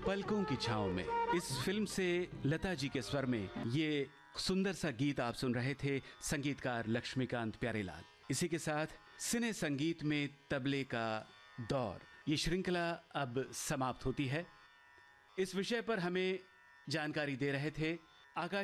पलकों की छाँव में, इस फिल्म से लता जी के स्वर में ये सुंदर सा गीत आप सुन रहे थे, संगीतकार लक्ष्मीकांत प्यारेलाल। इसी के साथ सिने संगीत में तबले का दौर, ये श्रृंखला अब समाप्त होती है। इस विषय पर हमें जानकारी दे रहे थे आकाश